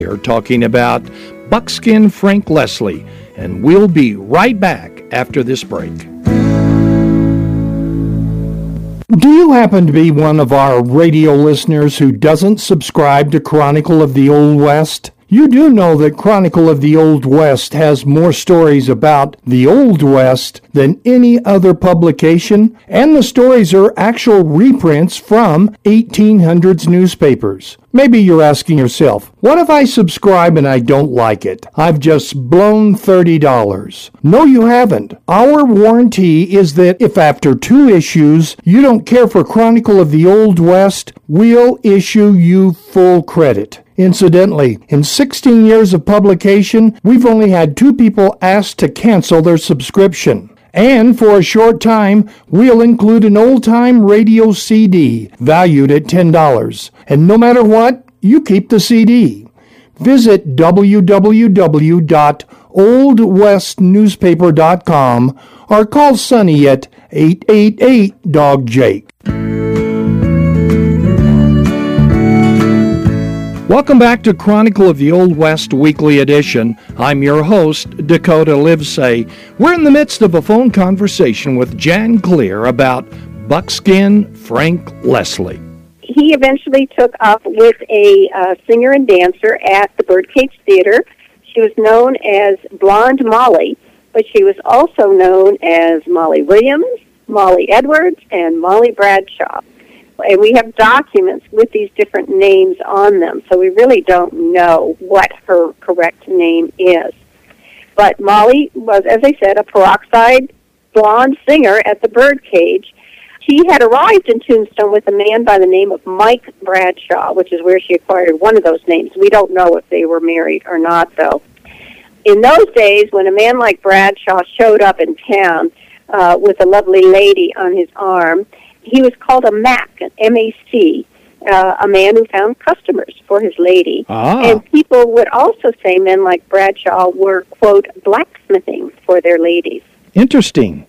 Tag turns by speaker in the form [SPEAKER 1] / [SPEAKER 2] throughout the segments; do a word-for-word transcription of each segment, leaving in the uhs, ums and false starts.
[SPEAKER 1] We're talking about Buckskin Frank Leslie, and we'll be right back after this break. Do you happen to be one of our radio listeners who doesn't subscribe to Chronicle of the Old West? You do know that Chronicle of the Old West has more stories about the Old West than any other publication, and the stories are actual reprints from eighteen hundreds newspapers. Maybe you're asking yourself, what if I subscribe and I don't like it? I've just blown thirty dollars. No, you haven't. Our warranty is that if after two issues you don't care for Chronicle of the Old West, we'll issue you full credit. Incidentally, in sixteen years of publication, we've only had two people asked to cancel their subscription. And for a short time, we'll include an old-time radio C D valued at ten dollars. And no matter what, you keep the C D. Visit w w w dot old west newspaper dot com or call Sonny at eight eight eight dog jake. Welcome back to Chronicle of the Old West Weekly Edition. I'm your host, Dakota Livesay. We're in the midst of a phone conversation with Jan Clear about Buckskin Frank Leslie.
[SPEAKER 2] He eventually took up with a uh, singer and dancer at the Birdcage Theater. She was known as Blonde Molly, but she was also known as Molly Williams, Molly Edwards, and Molly Bradshaw. And we have documents with these different names on them, so we really don't know what her correct name is. But Molly was, as I said, a peroxide blonde singer at the Birdcage. She had arrived in Tombstone with a man by the name of Mike Bradshaw, which is where she acquired one of those names. We don't know if they were married or not, though. In those days, when a man like Bradshaw showed up in town uh, with a lovely lady on his arm, he was called a Mac, an M A C, uh, a man who found customers for his lady.
[SPEAKER 1] Ah.
[SPEAKER 2] And people would also say men like Bradshaw were, quote, blacksmithing for their ladies.
[SPEAKER 1] Interesting.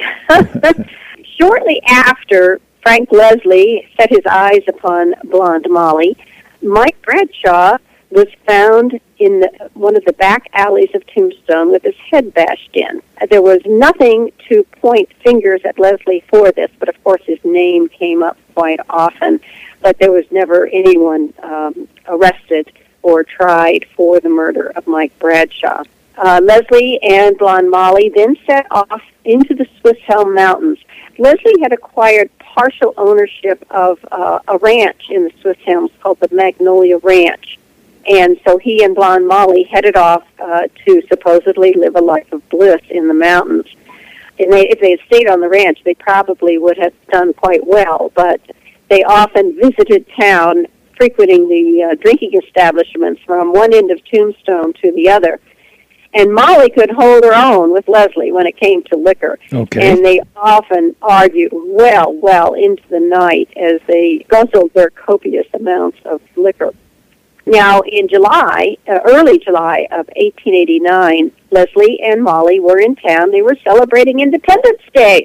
[SPEAKER 2] Shortly after Frank Leslie set his eyes upon Blonde Molly, Mike Bradshaw was found in the, one of the back alleys of Tombstone with his head bashed in. There was nothing to point fingers at Leslie for this, but of course his name came up quite often. But there was never anyone um, arrested or tried for the murder of Mike Bradshaw. Uh, Leslie and Blonde Molly then set off into the Swiss Helm Mountains. Leslie had acquired partial ownership of uh, a ranch in the Swiss Helms called the Magnolia Ranch. And so he and Blonde Molly headed off uh, to supposedly live a life of bliss in the mountains. And they, if they had stayed on the ranch, they probably would have done quite well, but they often visited town, frequenting the uh, drinking establishments from one end of Tombstone to the other. And Molly could hold her own with Leslie when it came to liquor.
[SPEAKER 1] Okay.
[SPEAKER 2] And they often argued well, well into the night as they guzzled their copious amounts of liquor. Now, in July, uh, early July of eighteen eighty-nine, Leslie and Molly were in town. They were celebrating Independence Day.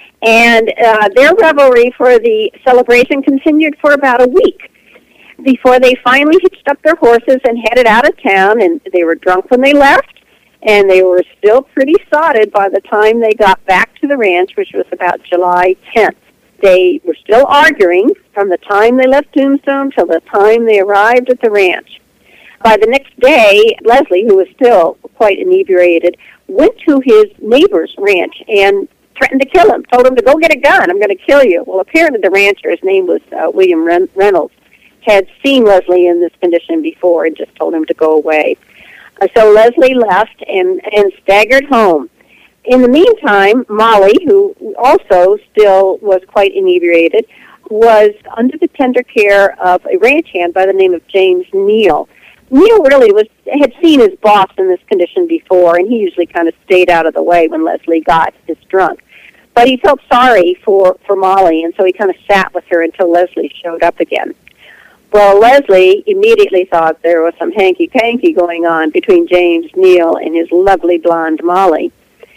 [SPEAKER 2] And uh, their revelry for the celebration continued for about a week before they finally hitched up their horses and headed out of town. And they were drunk when they left, and they were still pretty sotted by the time they got back to the ranch, which was about July tenth. They were still arguing from the time they left Tombstone till the time they arrived at the ranch. By the next day, Leslie, who was still quite inebriated, went to his neighbor's ranch and threatened to kill him, told him to go get a gun, I'm going to kill you. Well, apparently the rancher, his name was uh, William Ren- Reynolds, had seen Leslie in this condition before and just told him to go away. Uh, so Leslie left and, and staggered home. In the meantime, Molly, who also still was quite inebriated, was under the tender care of a ranch hand by the name of James Neal. Neal really was had seen his boss in this condition before, and he usually kind of stayed out of the way when Leslie got this drunk. But he felt sorry for, for Molly, and so he kind of sat with her until Leslie showed up again. Well, Leslie immediately thought there was some hanky-panky going on between James Neal and his lovely blonde Molly.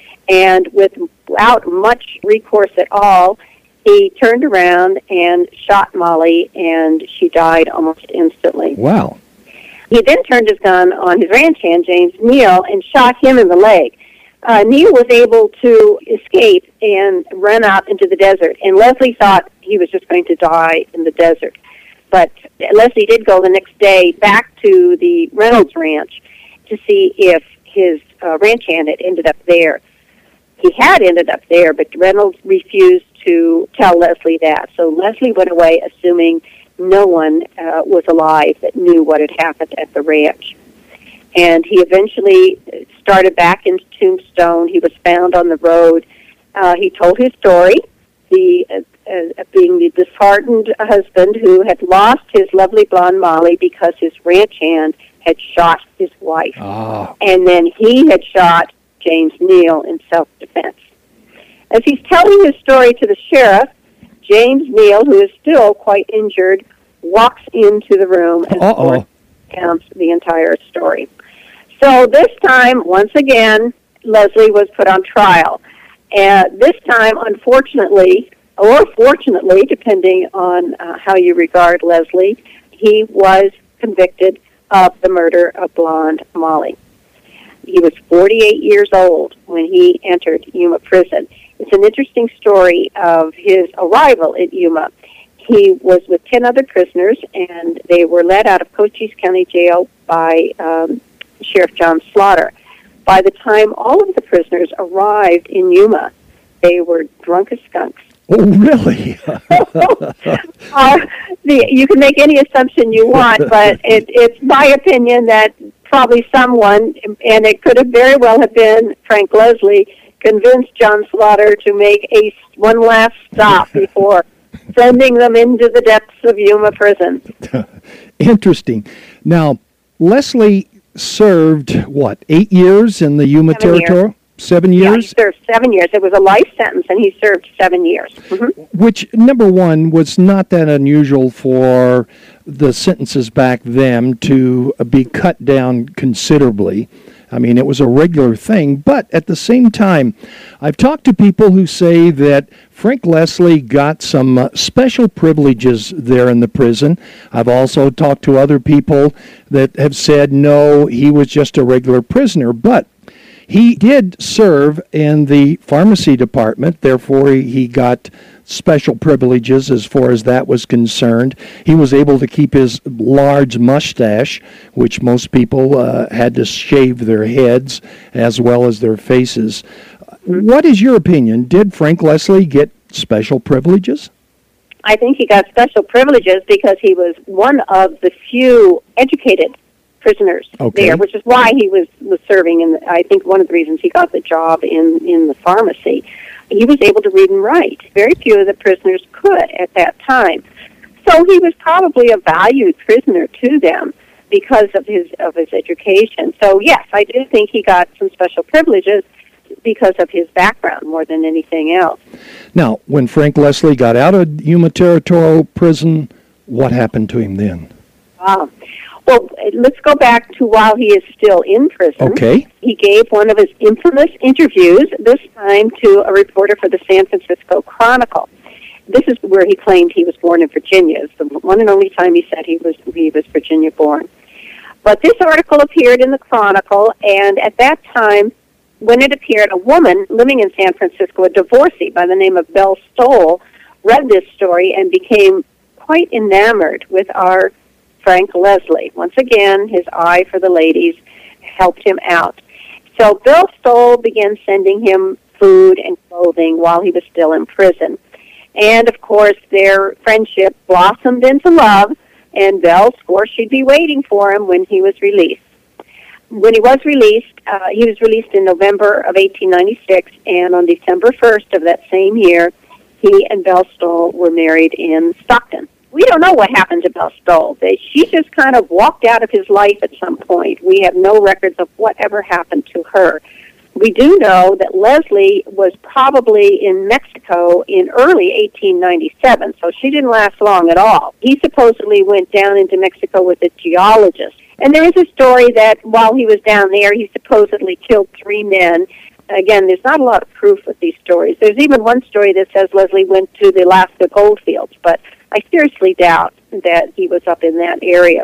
[SPEAKER 2] And without much recourse at all, he turned around and shot Molly, and she died almost instantly.
[SPEAKER 1] Wow.
[SPEAKER 2] He then turned his gun on his ranch hand, James Neal, and shot him in the leg. Uh, Neal was able to escape and run out into the desert, and Leslie thought he was just going to die in the desert. But Leslie did go the next day back to the Reynolds Ranch to see if his uh, ranch hand had ended up there. He had ended up there, but Reynolds refused to tell Leslie that. So Leslie went away assuming no one uh, was alive that knew what had happened at the ranch. And he eventually started back into Tombstone. He was found on the road. Uh, he told his story, the, uh, uh, being the disheartened husband who had lost his lovely blonde Molly because his ranch hand had shot his wife.
[SPEAKER 1] Ah.
[SPEAKER 2] And then he had shot James Neal in self-defense. As he's telling his story to the sheriff, James Neal, who is still quite injured, walks into the room and of course, recounts the entire story. So this time, once again, Leslie was put on trial. And this time, unfortunately, or fortunately, depending on uh, how you regard Leslie, he was convicted of the murder of blonde Molly. He was forty-eight years old when he entered Yuma prison. It's an interesting story of his arrival at Yuma. He was with ten other prisoners, and they were led out of Cochise County Jail by um, Sheriff John Slaughter. By the time all of the prisoners arrived in Yuma, they were drunk as skunks.
[SPEAKER 1] Oh, really?
[SPEAKER 2] uh, the, you can make any assumption you want, but it, it's my opinion that probably someone, and it could have very well have been Frank Leslie, convinced John Slaughter to make a one last stop before sending them into the depths of Yuma prison.
[SPEAKER 1] Interesting. Now, Leslie served, what, eight years in the Yuma
[SPEAKER 2] Seven
[SPEAKER 1] Territory?
[SPEAKER 2] Years.
[SPEAKER 1] Seven years?
[SPEAKER 2] Yeah, he served seven years. It was a life sentence, and he served seven years. Mm-hmm.
[SPEAKER 1] Which, number one, was not that unusual for the sentences back then to be cut down considerably. I mean, it was a regular thing, but at the same time, I've talked to people who say that Frank Leslie got some uh, special privileges there in the prison. I've also talked to other people that have said, no, he was just a regular prisoner, but he did serve in the pharmacy department, therefore he got special privileges as far as that was concerned. He was able to keep his large mustache, which most people uh, had to shave their heads as well as their faces. What is your opinion? Did Frank Leslie get special privileges?
[SPEAKER 2] I think he got special privileges because he was one of the few educated prisoners
[SPEAKER 1] okay.
[SPEAKER 2] there, which is why he was, was serving, and I think one of the reasons he got the job in, in the pharmacy. He was able to read and write. Very few of the prisoners could at that time. So he was probably a valued prisoner to them because of his of his education. So yes, I do think he got some special privileges because of his background more than anything else.
[SPEAKER 1] Now, when Frank Leslie got out of Yuma Territorial Prison, what happened to him then?
[SPEAKER 2] Wow. Well, let's go back to while he is still in prison.
[SPEAKER 1] Okay.
[SPEAKER 2] He gave one of his infamous interviews, this time to a reporter for the San Francisco Chronicle. This is where he claimed he was born in Virginia. It's the one and only time he said he was he was Virginia born. But this article appeared in the Chronicle, and at that time, when it appeared, a woman living in San Francisco, a divorcee by the name of Belle Stoll, read this story and became quite enamored with our Frank Leslie. Once again, his eye for the ladies helped him out. So Bill Stoll began sending him food and clothing while he was still in prison. And, of course, their friendship blossomed into love, and Belle swore she'd be waiting for him when he was released. When he was released, uh, he was released in November of eighteen ninety-six, and on December first of that same year, he and Belle Stoll were married in Stockton. We don't know what happened to Belle Stoll. They, she just kind of walked out of his life at some point. We have no records of whatever happened to her. We do know that Leslie was probably in Mexico in early eighteen ninety-seven, so she didn't last long at all. He supposedly went down into Mexico with a geologist. And there is a story that while he was down there, he supposedly killed three men. Again, there's not a lot of proof with these stories. There's even one story that says Leslie went to the Alaska gold fields, but I seriously doubt that he was up in that area.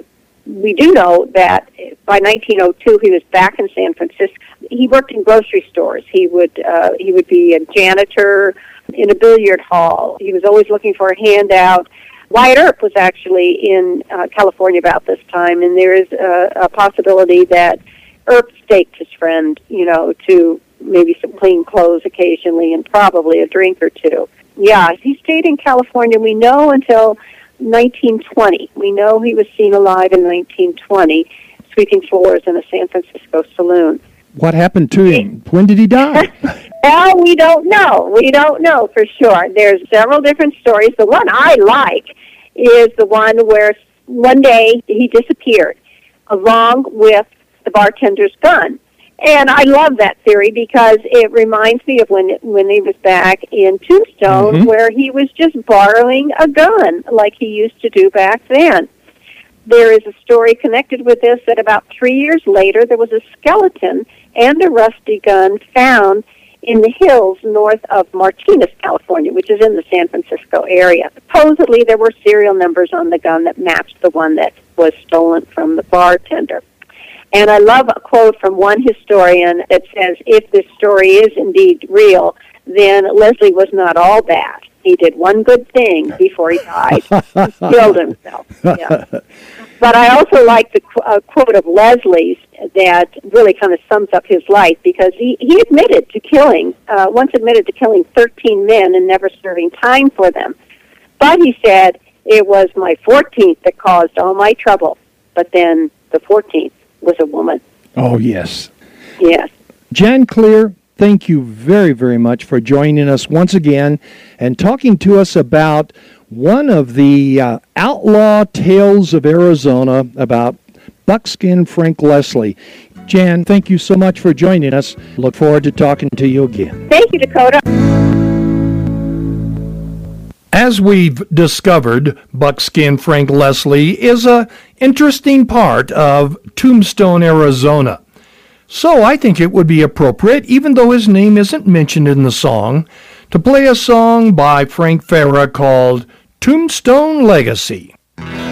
[SPEAKER 2] we do know that by nineteen oh two he was back in San Francisco. He worked in grocery stores. He would uh, he would be a janitor in a billiard hall. He was always looking for a handout. Wyatt Earp was actually in uh, California about this time, and there is a, a possibility that Earp staked his friend, you know, to maybe some clean clothes occasionally and probably a drink or two. Yeah, he stayed in California, we know, until nineteen twenty. We know he was seen alive in nineteen twenty, sweeping floors in a San Francisco saloon.
[SPEAKER 1] What happened to him? When did he die?
[SPEAKER 2] Well, we don't know. We don't know for sure. There's several different stories. The one I like is the one where one day he disappeared along with the bartender's gun. And I love that theory because it reminds me of when when he was back in Tombstone, mm-hmm. where he was just borrowing a gun like he used to do back then. There is a story connected with this that about three years later, there was a skeleton and a rusty gun found in the hills north of Martinez, California, which is in the San Francisco area. Supposedly, there were serial numbers on the gun that matched the one that was stolen from the bartender. And I love a quote from one historian that says, if this story is indeed real, then Leslie was not all bad. He did one good thing before he died. He killed himself. Yeah. But I also like the qu- uh, quote of Leslie's that really kind of sums up his life, because he, he admitted to killing, uh, once admitted to killing thirteen men and never serving time for them. But he said, it was my fourteenth that caused all my trouble. But then the fourteenth was a woman.
[SPEAKER 1] Oh, yes.
[SPEAKER 2] Yes.
[SPEAKER 1] Jan Clear, thank you very, very much for joining us once again and talking to us about one of the uh, outlaw tales of Arizona about Buckskin Frank Leslie. Jan, thank you so much for joining us. Look forward to talking to you again.
[SPEAKER 2] Thank you, Dakota.
[SPEAKER 1] As we've discovered, Buckskin Frank Leslie is an interesting part of Tombstone, Arizona. So I think it would be appropriate, even though his name isn't mentioned in the song, to play a song by Frank Farah called Tombstone Legacy.